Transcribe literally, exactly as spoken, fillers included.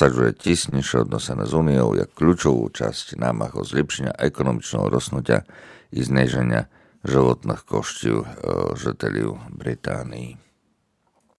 posadzuje тіснішого odnosenia z Uniou jak kľúčovú časť námah o zlepšenia ekonomičného roznutia i zniženia životných koštів жителів Британії.